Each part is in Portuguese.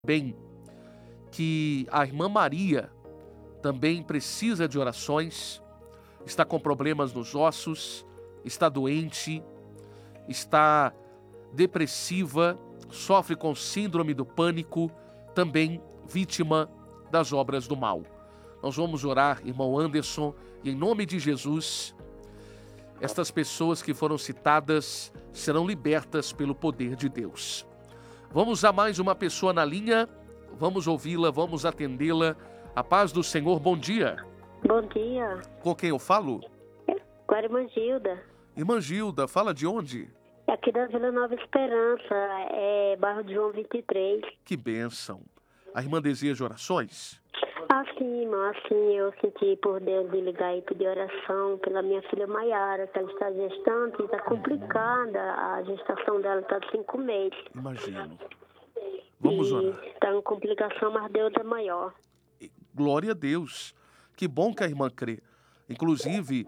Bem, que a irmã Maria também precisa de orações, está com problemas nos ossos, está doente, está depressiva, sofre com síndrome do pânico, também vítima das obras do mal. Nós vamos orar, irmão Anderson, e em nome de Jesus, estas pessoas que foram citadas serão libertas pelo poder de Deus. Vamos a mais uma pessoa na linha, vamos ouvi-la, vamos atendê-la. A paz do Senhor, bom dia. Bom dia. Com quem eu falo? Com a irmã Gilda. Irmã Gilda, fala de onde? Aqui da Vila Nova Esperança, bairro de João 23. Que bênção. A irmã deseja orações? Assim, irmão, eu senti por Deus de ligar e pedir oração pela minha filha Maiara, que ela está gestante e está complicada. A gestação dela está de 5 meses. Imagino. Vamos orar. Está em complicação, mas Deus é maior. Glória a Deus. Que bom que a irmã crê. Inclusive,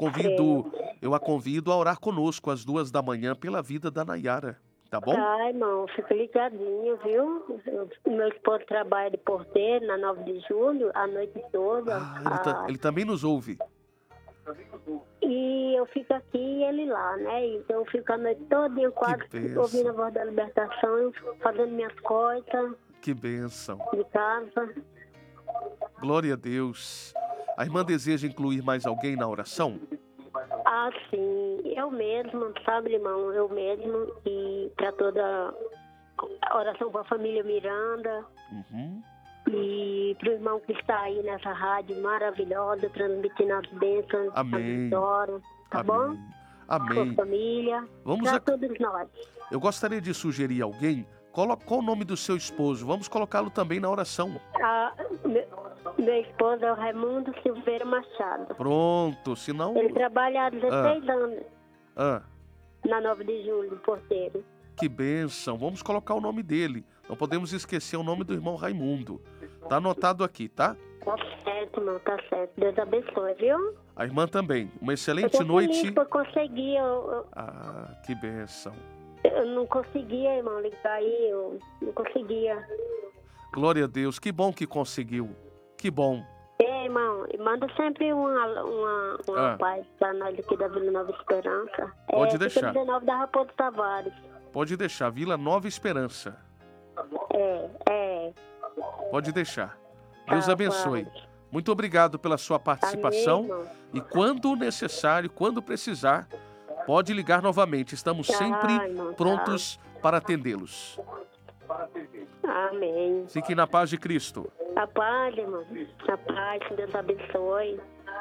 eu a convido a orar conosco às 2 da manhã pela vida da Nayara. Tá bom? Tá, irmão, fica ligadinho, viu? Meu esposo trabalha de porteiro na 9 de julho, a noite toda. Ele também nos ouve. E eu fico aqui e ele lá, né? Então eu fico a noite toda quase ouvindo a voz da libertação, fazendo minhas coisas. Que bênção. De casa. Glória a Deus. A irmã deseja incluir mais alguém na oração? Ah, sim. Eu mesmo, sabe, irmão? Eu mesmo. E para toda a oração para a família Miranda. Uhum. E para o irmão que está aí nessa rádio maravilhosa, transmitindo as bênçãos, a vitória. Tá bom? Amém. Sua família. Para todos nós. Eu gostaria de sugerir alguém. Qual o nome do seu esposo? Vamos colocá-lo também na oração. Meu esposo é o Raimundo Silveira Machado. Pronto, senão... Ele trabalha há 16 anos na 9 de julho, porteiro. Que bênção. Vamos colocar o nome dele. Não podemos esquecer o nome do irmão Raimundo. Tá anotado aqui, tá? Tá certo, irmão, tá certo. Deus abençoe, viu? A irmã também. Uma excelente noite. Eu consegui. Que bênção. Eu não conseguia, irmão, ligar aí. Eu não conseguia. Glória a Deus. Que bom que conseguiu. Que bom. Irmão, manda sempre uma paz pra nós aqui da Vila Nova Esperança. Pode deixar. 19 da Raposo Tavares. Pode deixar. Vila Nova Esperança. Pode deixar. Deus abençoe. Muito obrigado pela sua participação. Amém, e quando necessário, quando precisar, pode ligar novamente. Estamos sempre prontos para atendê-los. Amém. Fiquem na paz de Cristo. A paz, irmão. A paz, que Deus abençoe.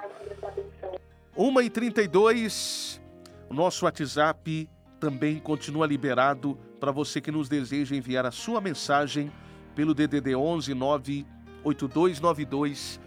1h32, o nosso WhatsApp também continua liberado para você que nos deseja enviar a sua mensagem pelo DDD 11 98292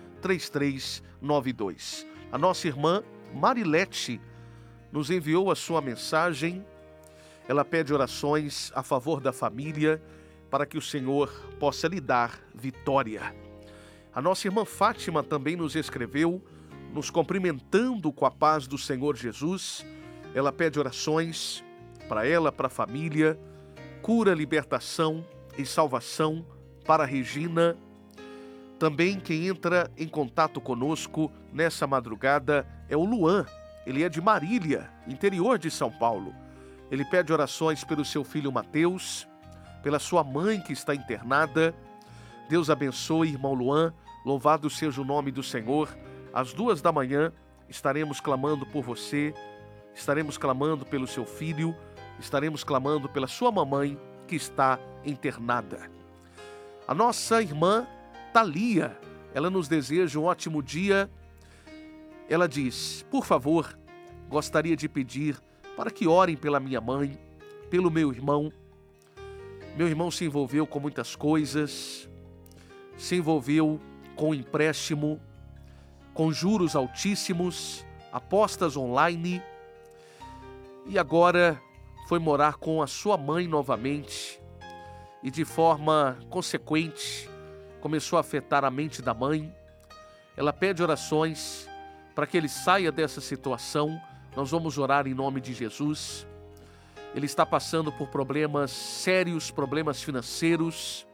3392. A nossa irmã Marilete nos enviou a sua mensagem. Ela pede orações a favor da família para que o Senhor possa lhe dar vitória. A nossa irmã Fátima também nos escreveu, nos cumprimentando com a paz do Senhor Jesus. Ela pede orações para ela, para a família, cura, libertação e salvação para a Regina. Também quem entra em contato conosco nessa madrugada é o Luan. Ele é de Marília, interior de São Paulo. Ele pede orações pelo seu filho Mateus, pela sua mãe que está internada. Deus abençoe, irmão Luan. Louvado seja o nome do Senhor. Às 2 da manhã estaremos clamando por você, estaremos clamando pelo seu filho, estaremos clamando pela sua mamãe que está internada. A nossa irmã Thalia, ela nos deseja um ótimo dia. Ela diz: por favor, gostaria de pedir para que orem pela minha mãe, pelo meu irmão. Meu irmão se envolveu com muitas coisas, se envolveu com empréstimo, com juros altíssimos, apostas online, e agora foi morar com a sua mãe novamente, e de forma consequente começou a afetar a mente da mãe. Ela pede orações para que ele saia dessa situação. Nós vamos orar em nome de Jesus. Ele está passando por problemas sérios, problemas financeiros.